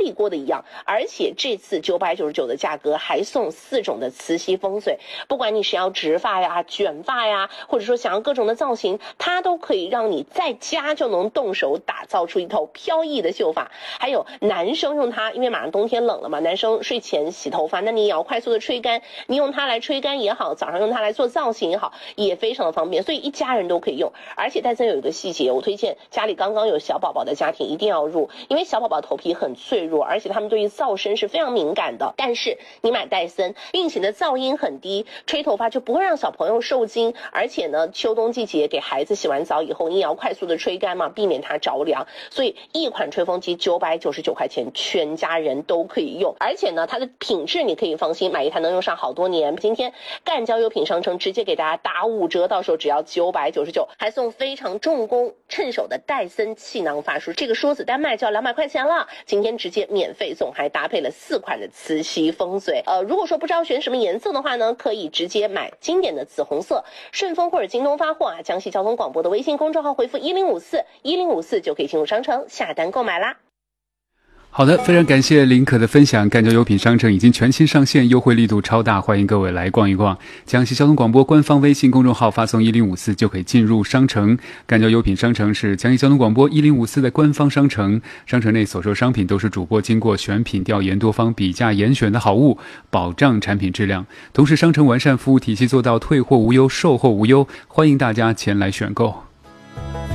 理过的一样。而且这次999的价格还送4种的磁吸风水，不管你是要直发呀、卷发呀，或者说想要各种的造型，它都可以让你在家就能动手打造出一头飘逸的秀发。还有男生用它，因为马上冬天冷了嘛，男生睡前洗头发，那你也要快速的吹干，你用它来吹干也好，早上用它来做造型也好，也非常的方便，所以一家人都可以用。而且戴森有一个细节，我推荐家里刚刚有小宝宝的家庭一定要入，因为小宝宝头皮很脆弱，而且他们对于噪声是非常敏感的。但是你买戴森，并且呢噪音很低，吹头发就不会让小朋友受惊。而且呢秋冬季节给孩子洗完澡以后，你也要快速的吹干嘛，避免它着凉。所以一款吹风机999块钱，全家人都可以用。而且呢它的品质你可以放心，买一台能用上好多年。今天赣交优品商城直接给大家打5折，到时候只要999，还送非常重工趁手的戴森气囊发梳，这个梳子单卖就要200块钱了，今天直接免费送，还搭配了4款的磁吸风水。如果说不知道选什么颜色的话呢，可以直接买经典的紫红色，顺丰或者京东发货啊，江西交通广播的微信公众号回复1054就可以进入商城下单购买啦。 好的，非常感谢林可的分享。赣交优品商城已经全新上线，优惠力度超大，欢迎各位来逛一逛。江西交通广播官方微信公众号发送1054就可以进入商城。赣交优品商城是江西交通广播1054的官方商城，商城内所售商品都是主播经过选品调研、多方比价严选的好物，保障产品质量。同时商城完善服务体系，做到退货无忧、售后无忧，欢迎大家前来选购。